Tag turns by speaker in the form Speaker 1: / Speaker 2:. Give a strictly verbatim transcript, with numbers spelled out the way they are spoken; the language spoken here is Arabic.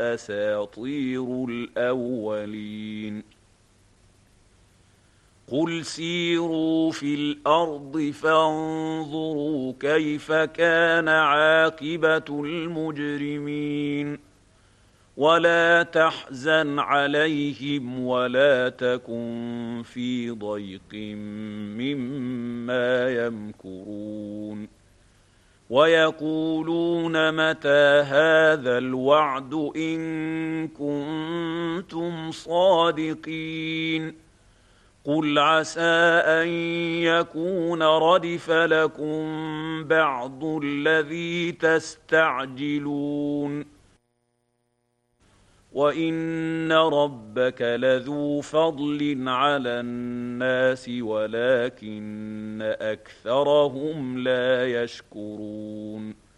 Speaker 1: أساطير الأولين قل سيروا في الأرض فانظروا كيف كان عاقبة المجرمين ولا تحزن عليهم ولا تكن في ضيق مما يمكرون ويقولون متى هذا الوعد إن كنتم صادقين قل عسى أن يكون ردف لكم بعض الذي تستعجلون وإن ربك لذو فضل على الناس ولكن أكثرهم لا يشكرون